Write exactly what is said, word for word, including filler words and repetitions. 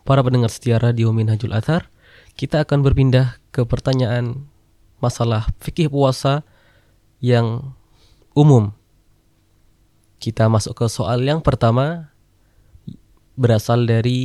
para pendengar setia Radio Minhajul Athar, kita akan berpindah ke pertanyaan masalah fikih puasa yang umum. Kita masuk ke soal yang pertama, berasal dari